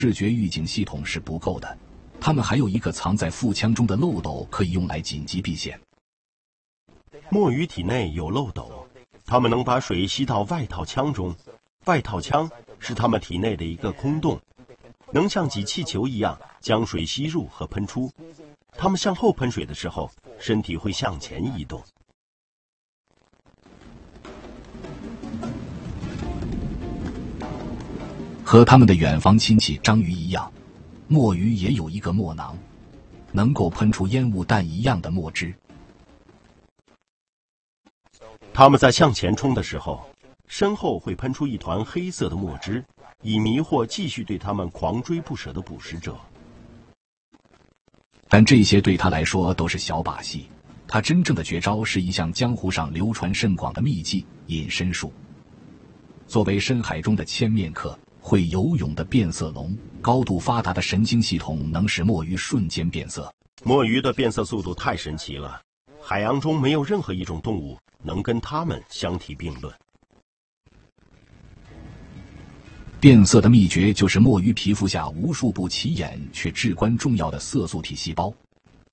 视觉预警系统是不够的，它们还有一个藏在腹腔中的漏斗可以用来紧急避险。 墨鱼体内有漏斗，它们能把水吸到外套腔中，外套腔是它们体内的一个空洞，能像挤气球一样将水吸入和喷出。它们向后喷水的时候，身体会向前移动。 和它们的远房亲戚章鱼一样，墨鱼也有一个墨囊，能够喷出烟雾弹一样的墨汁。 它们在向前冲的时候，身后会喷出一团黑色的墨汁，以迷惑继续对它们狂追不舍的捕食者。 但这些对他来说都是小把戏，他真正的绝招是一项江湖上流传甚广的秘技——隐身术。作为深海中的千面客，会游泳的变色龙，高度发达的神经系统能使墨鱼瞬间变色。 墨鱼的变色速度太神奇了，海洋中没有任何一种动物能跟它们相提并论。 变色的秘诀就是墨鱼皮肤下无数不起眼却至关重要的色素体细胞。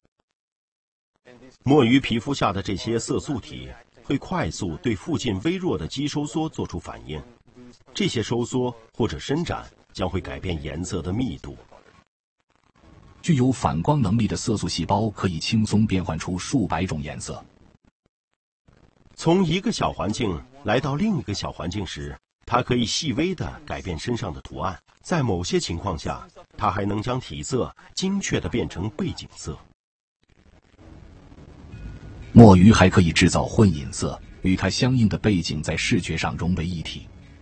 墨鱼皮肤下的这些色素体会快速对附近微弱的肌收缩做出反应，这些收缩或者伸展将会改变颜色的密度。 具有反光能力的色素细胞可以轻松变换出数百种颜色。 从一个小环境来到另一个小环境时，它可以细微地改变身上的图案，在某些情况下，它还能将体色精确地变成背景色。 墨鱼还可以制造混隐色，与它相应的背景在视觉上融为一体。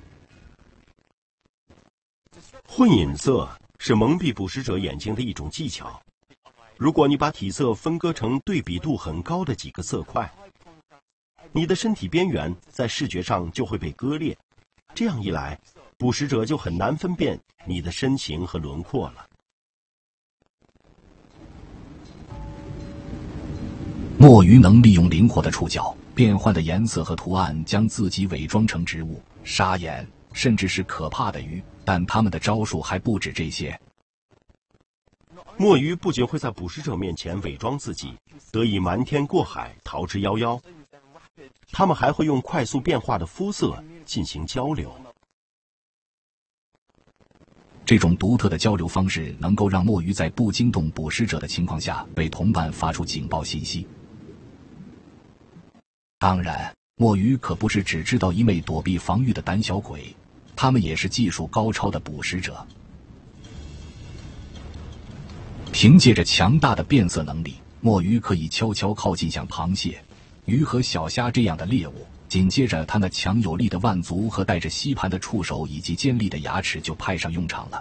混隐色是蒙蔽捕食者眼睛的一种技巧。如果你把体色分割成对比度很高的几个色块，你的身体边缘在视觉上就会被割裂，这样一来，捕食者就很难分辨你的身形和轮廓了。 墨鱼能利用灵活的触角、变换的颜色和图案，将自己伪装成植物、沙眼，甚至是可怕的鱼。但他们的招数还不止这些。 墨鱼不仅会在捕食者面前伪装自己，得以瞒天过海，逃之夭夭。他们还会用快速变化的肤色进行交流。 这种独特的交流方式能够让墨鱼在不惊动捕食者的情况下为同伴发出警报信息。当然，墨鱼可不是只知道一味躲避防御的胆小鬼，他们也是技术高超的捕食者。凭借着强大的变色能力，墨鱼可以悄悄靠近像螃蟹、鱼和小虾这样的猎物，紧接着它那强有力的腕足和带着吸盘的触手以及尖利的牙齿就派上用场了。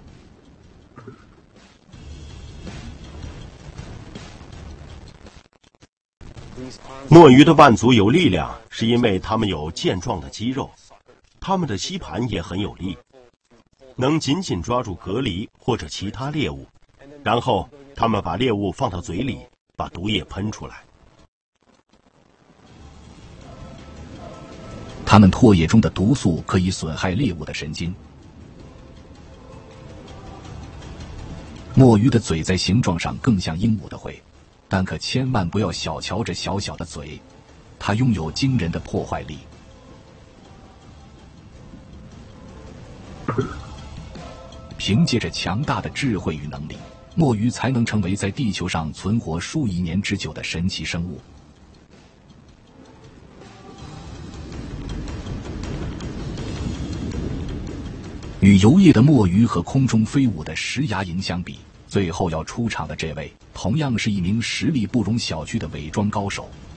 墨鱼的腕足有力量，是因为它们有健壮的肌肉，它们的吸盘也很有力，能紧紧抓住蛤蜊或者其他猎物，然后它们把猎物放到嘴里，把毒液喷出来。 它们唾液中的毒素可以损害猎物的神经。墨鱼的嘴在形状上更像鹦鹉的喙，但可千万不要小瞧这小小的嘴，它拥有惊人的破坏力。凭借着强大的智慧与能力，墨鱼才能成为在地球上存活数亿年之久的神奇生物。与游曳的墨鱼和空中飞舞的石牙蝇相比，最后要出场的这位同样是一名实力不容小觑的伪装高手。